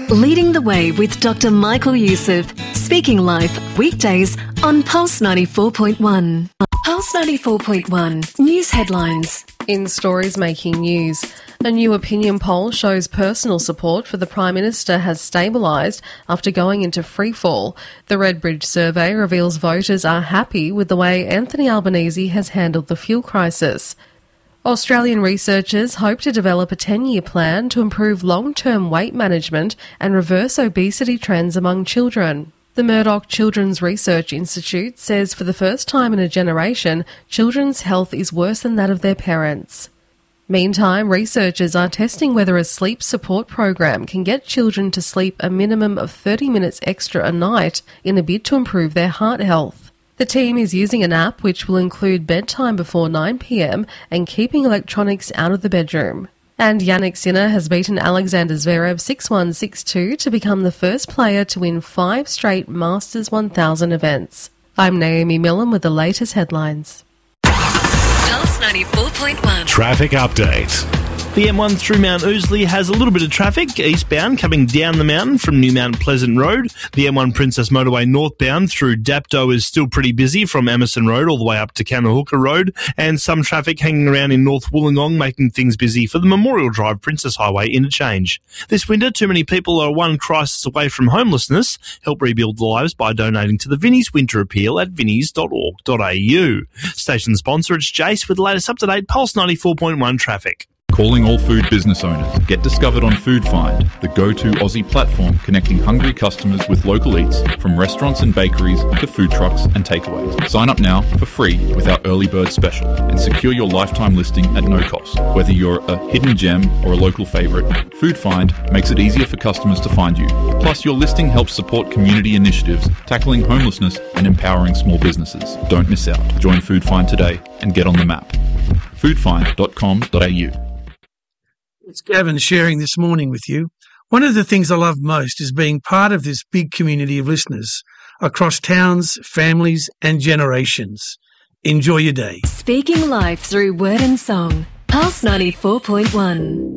Leading the Way with Dr. Michael Youssef. Speaking Life, weekdays on Pulse 94.1. Pulse 94.1 News Headlines. In stories making news, a new opinion poll shows personal support for the Prime Minister has stabilised after going into freefall. The Redbridge survey reveals voters are happy with the way Anthony Albanese has handled the fuel crisis. Australian researchers hope to develop a 10-year plan to improve long-term weight management and reverse obesity trends among children. The Murdoch Children's Research Institute says for the first time in a generation, children's health is worse than that of their parents. Meantime, researchers are testing whether a sleep support program can get children to sleep a minimum of 30 minutes extra a night in a bid to improve their heart health. The team is using an app which will include bedtime before 9 p.m. and keeping electronics out of the bedroom. And Yannick Sinner has beaten Alexander Zverev 6-1, 6-2 to become the first player to win 5 straight Masters 1000 events. I'm Naomi Millen with the latest headlines. Pulse 94.1. Traffic update. The M1 through Mount Ousley has a little bit of traffic eastbound coming down the mountain from New Mount Pleasant Road. The M1 Princess Motorway northbound through Dapto is still pretty busy from Emerson Road all the way up to Kanahooka Road, and some traffic hanging around in North Wollongong making things busy for the Memorial Drive Princess Highway interchange. This winter, too many people are one crisis away from homelessness. Help rebuild lives by donating to the Vinnie's Winter Appeal at vinnies.org.au. Station sponsor, it's Jace with the latest up-to-date Pulse 94.1 traffic. Calling all food business owners. Get discovered on Food Find, the go-to Aussie platform connecting hungry customers with local eats, from restaurants and bakeries to food trucks and takeaways. Sign up now for free with our early bird special and secure your lifetime listing at no cost. Whether you're a hidden gem or a local favourite, Food Find makes it easier for customers to find you. Plus, your listing helps support community initiatives, tackling homelessness and empowering small businesses. Don't miss out. Join Food Find today and get on the map. foodfind.com.au. It's Gavin sharing this morning with you. One of the things I love most is being part of this big community of listeners across towns, families and generations. Enjoy your day. Speaking Life through word and song. Pulse 94.1.